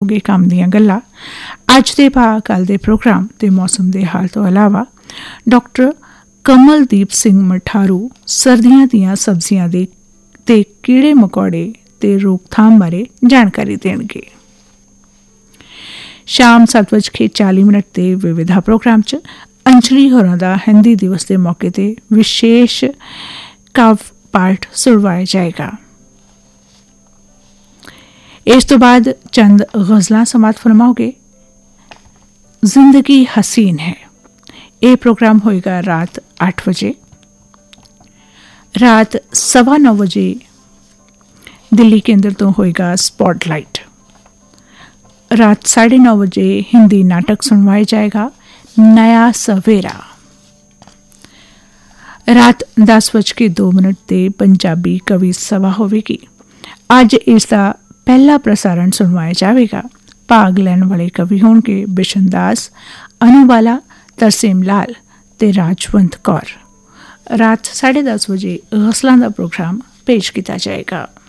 ਸੁਣੋਗੇ ਕੰਮ ਦੀਆਂ ਗੱਲਾਂ, ਅੱਜ ਦੇ ਭਾਅ ਕੱਲ੍ਹ ਦੇ ਪ੍ਰੋਗਰਾਮ ਤੇ ਮੌਸਮ ਦੇ ਹਾਲ ਤੋਂ ਇਲਾਵਾ ਡਾਕਟਰ ਕਮਲਦੀਪ ਸਿੰਘ ਮਠਾਰੂ ਸਰਦੀਆਂ ਦੀਆਂ ਸਬਜ਼ੀਆਂ ਦੇ ਤੇ ਕੀੜੇ ਮਕੌੜੇ ਤੇ ਰੋਕਥਾਮ ਬਾਰੇ ਜਾਣਕਾਰੀ ਦੇਣਗੇ। ਸ਼ਾਮ 7:40 ਤੇ ਵਿਵਿਧਾ ਪ੍ਰੋਗਰਾਮ 'ਚ ਅੰਜਲੀ ਹੋਰਾਂ ਦਾ ਹਿੰਦੀ ਦਿਵਸ ਦੇ ਮੌਕੇ ਤੇ ਵਿਸ਼ੇਸ਼ ਕਾਵ ਪਾਠ ਸੁਣਵਾਇਆ ਜਾਏਗਾ। ਇਸ ਤੋਂ ਬਾਅਦ ਚੰਦ ਗਜ਼ਲਾਂ ਸਮਾਤ ਫਰਮਾਓਗੇ। ਜ਼ਿੰਦਗੀ ਹਸੀਨ ਹੈ, ਇਹ ਪ੍ਰੋਗਰਾਮ ਹੋਏਗਾ ਰਾਤ 8 ਵਜੇ। ਰਾਤ 9:15 ਵਜੇ ਦਿੱਲੀ ਕੇਂਦਰ ਤੋਂ ਹੋਏਗਾ ਸਪੌਟਲਾਈਟ। ਰਾਤ 9:30 ਵਜੇ ਹਿੰਦੀ ਨਾਟਕ ਸੁਣਵਾਇਆ ਜਾਏਗਾ ਨया सवेरा। ਰਾਤ 10:02 ਤੇ ਪੰਜਾਬੀ ਕਵੀ ਸਭਾ ਹੋਵੇਗੀ। ਅੱਜ ਇਸ ਦਾ ਪਹਿਲਾ ਪ੍ਰਸਾਰਣ ਸੁਣਵਾਇਆ ਜਾਵੇਗਾ। ਭਾਗ ਲੈਣ ਵਾਲੇ ਕਵੀ ਹੋਣਗੇ ਬਿਸ਼ਨ ਦਾਸ, ਅਨੂਬਾਲਾ, ਤਰਸੇਮ ਲਾਲ ਤੇ ਰਾਜਵੰਤ ਕੌਰ। ਰਾਤ 10:30 ਵਜੇ ਗਜ਼ਲਾਂ ਦਾ ਪ੍ਰੋਗਰਾਮ ਪੇਸ਼ ਕੀਤਾ ਜਾਏਗਾ।